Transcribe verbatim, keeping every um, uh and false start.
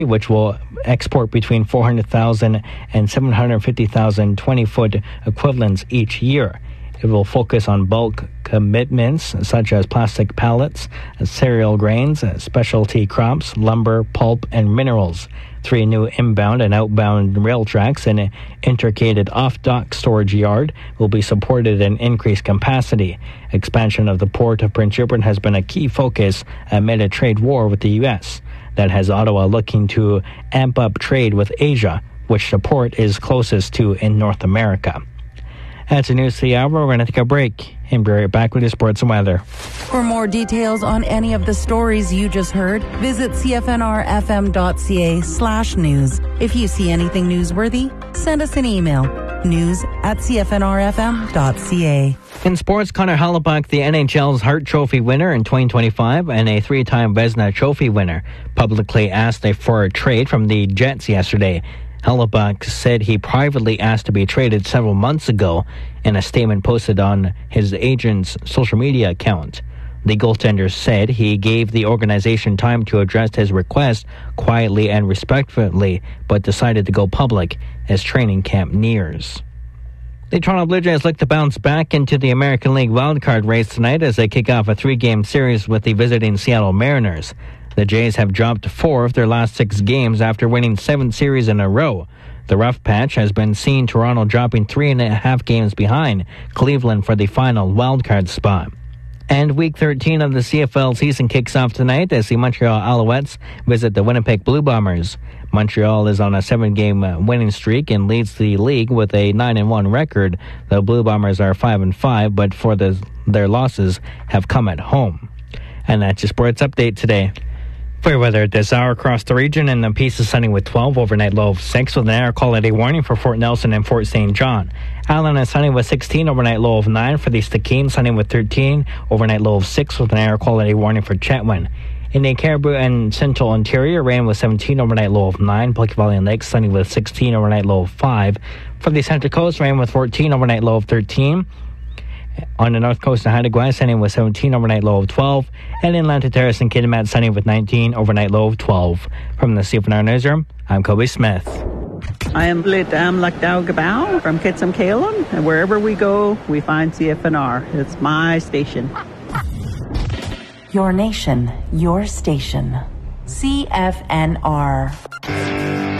which will export between four hundred thousand and seven hundred fifty thousand twenty-foot equivalents each year. It will focus on bulk commitments such as plastic pallets, cereal grains, specialty crops, lumber, pulp, and minerals. Three new inbound and outbound rail tracks and an intercated off-dock storage yard will be supported in increased capacity. Expansion of the port of Prince Rupert has been a key focus amid a trade war with the U S that has Ottawa looking to amp up trade with Asia, which the port is closest to in North America. That's the news for the hour. We're going to take a break and be right back with your sports and weather. For more details on any of the stories you just heard, visit cfnrfm.ca slash news. If you see anything newsworthy, send us an email. News at cfnrfm.ca. In sports, Connor Hellebuyck, the N H L's Hart Trophy winner in twenty twenty-five and a three-time Vezina Trophy winner, publicly asked for a trade from the Jets yesterday. Hellebuyck said he privately asked to be traded several months ago in a statement posted on his agent's social media account. The goaltender said he gave the organization time to address his request quietly and respectfully, but decided to go public as training camp nears. The Toronto Blue Jays look to bounce back into the American League wildcard race tonight as they kick off a three-game series with the visiting Seattle Mariners. The Jays have dropped four of their last six games after winning seven series in a row. The rough patch has been seen Toronto dropping three and a half games behind Cleveland for the final wildcard spot. And Week thirteen of the C F L season kicks off tonight as the Montreal Alouettes visit the Winnipeg Blue Bombers. Montreal is on a seven-game winning streak and leads the league with a nine and one record. The Blue Bombers are five and five, but for the, their losses have come at home. And that's your sports update today. For your weather at this hour across the region, in the Peace is sunny with twelve, overnight low of six, with an air quality warning for Fort Nelson and Fort Saint John. Allen is sunny with sixteen, overnight low of nine. For the Stikine, sunny with thirteen, overnight low of six, with an air quality warning for Chetwynd. In the Caribou and Central Interior, rain with seventeen, overnight low of nine. Pleasant Valley and Lakes, sunny with sixteen, overnight low of five. For the Central Coast, rain with fourteen, overnight low of thirteen. On the north coast of Haida-Gwaii, sunny with seventeen, overnight low of twelve. And in Atlantic Terrace and Kitimat, sunny with nineteen, overnight low of twelve. From the C F N R Newsroom, I'm Kobe Smith. I am Lidam Lakdao Gabao from Kitsum Kalem, and wherever we go, we find C F N R. It's my station. Your nation, your station. C F N R.